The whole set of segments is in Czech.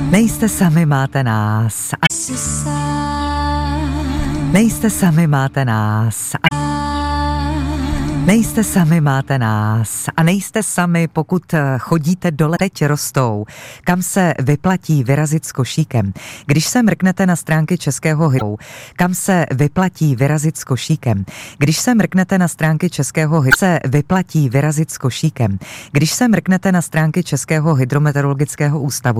Nejste sami, máte nás. Nejste sami, máte nás. Nejste sami, máte nás. A nejste sami, pokud chodíte dole, teď rostou, kam se vyplatí vyrazit s košíkem. Když se mrknete na stránky Českého hydro, kam se vyplatí vyrazit s košíkem. Když se mrknete na stránky Českého hydro, se vyplatí vyrazit s košíkem. Když se mrknete na stránky Českého hydrometeorologického ústavu,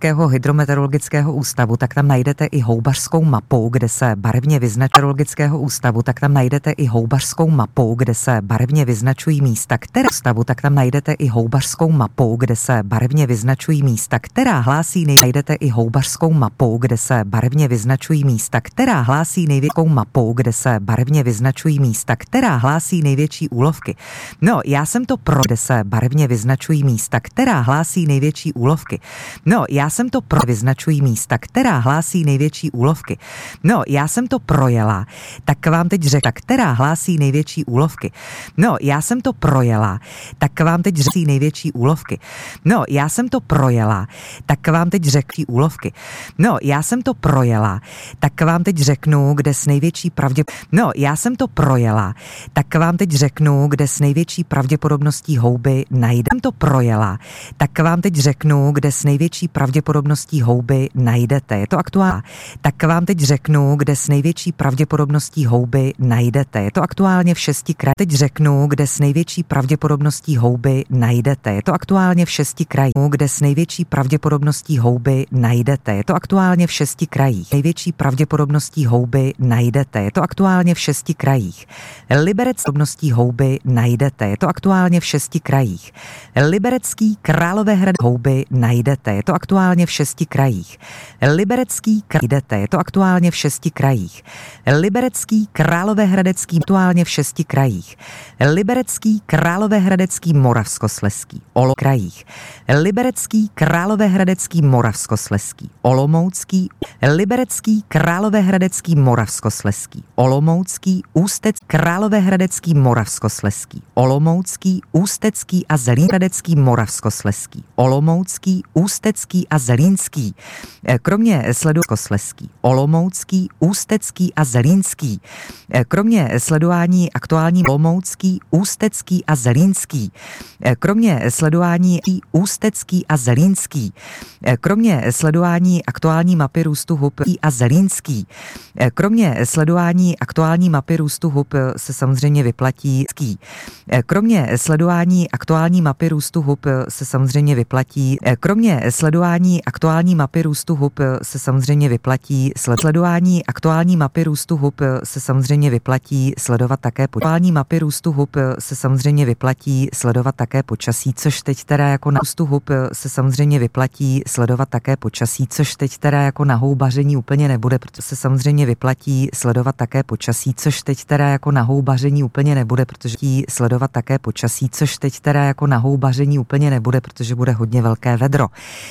tak tam najdete i houbařskou mapu, kde se barevně vyznačují ústavu, tak tam najdete i houbařskou mapu, kde se barevně vyznačují místa, která stavu, tak tam najdete i houbařskou mapu, kde se barevně vyznačují místa, která hlásí najdete i houbařskou mapu, kde se barevně vyznačují místa, která hlásí největší mapu, kde se barevně vyznačují místa, která hlásí největší úlovky. No, já jsem to pro, kde se barevně vyznačují místa, která hlásí největší úlovky. No, já jsem to pro, vyznačují místa, která hlásí největší úlovky. No, já jsem to projela, tak vám teď řekla, která hlásí největší úlovky. No, já jsem to projela, tak vám teď řeknu největší úlovky. No, já jsem to projela, tak vám teď řeknu úlovky. No, já jsem to projela, tak vám teď řeknu, kde s největší No, já jsem to projela, tak vám teď řeknu, kde s největší pravděpodobností houby najdete. To projela, tak vám teď řeknu, kde s největší pravděpodobností houby najdete. Je to aktuální. Tak vám teď řeknu, kde s největší pravděpodobností houby najdete. Je to aktuálně v 6 krajích. Teď řeknu, kde s největší pravděpodobností houby najdete. Je to aktuálně v 6 krajích. Kde s největší pravděpodobností houby najdete. Je to aktuálně v 6 krajích. Největší pravděpodobností houby najdete. Je to aktuálně v 6 krajích. Liberec pravděpodobností houby najdete. Je to aktuálně v 6 krajích. Liberecký Královéhrad houby najdete. Je to aktuálně v 6 krajích. Liberecký najdete. Je to aktuálně v 6 krajích. Liberecký Královéhradecký aktuálně v 6 krajích. Liberecký Královéhradecký Moravskoslezský krajích. Liberecký Královéhradecký Moravskoslezský Olomoucký. Liberecký Královéhradecký Moravskoslezský Olomoucký Ústec Královéhradecký Moravskoslezský Olomoucký Ústecký a Zlínský Moravskoslezský Olomoucký Ústecký a Zlínský. Kromě Sledoskoslezský Olomoucký Ústecký a Zlínský. Kromě sledování aktuální Olomoucký Ústecký a Zlínský. Kromě sledování Ústecký a Zlínský. Kromě sledování aktuální mapy růstu hub a Zlínský. Kromě sledování aktuální mapy růstu hub se samozřejmě vyplatí ský. Kromě sledování aktuální mapy růstu hub se samozřejmě vyplatí. Kromě sledování aktuální mapy růstu hub se samozřejmě vyplatí sledování aktuální mapy růstu hub se samozřejmě vyplatí sledovat také aktuální mapy růstu hub se samozřejmě vyplatí sledovat také počasí, což teď teda jako na růstu hub se samozřejmě vyplatí sledovat také počasí, což teď teda jako na houbaření úplně nebude, protože se samozřejmě vyplatí sledovat také počasí, což teď teda jako na houbaření úplně nebude, protože sledovat také počasí, což teď teda jako na houbaření úplně nebude, protože bude hodně velké vedro.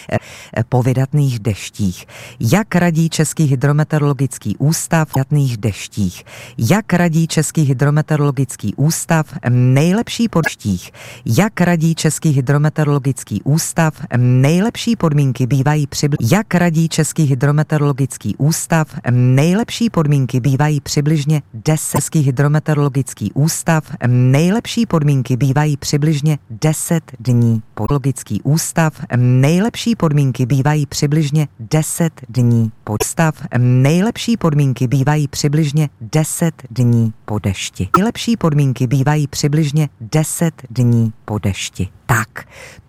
Po vydatných deštích. Jak radí Český hydrometeorologický ústav po vydatných deštích? Jak radí Český hydrometeorologický ústav nejlepší podštích? Jak radí Český hydrometeorologický ústav nejlepší podmínky bývají Jak radí Český hydrometeorologický ústav nejlepší podmínky bývají přibližně 10. Český hydrometeorologický ústav nejlepší podmínky bývají přibližně 10 dní. Podlogický ústav nejlepší podmínky bývají přibližně 10 dní. Podstav nejlepší podmínky bývají přibližně 10 dní po dešti. Nejlepší podmínky bývají přibližně 10 dní po dešti. Tak,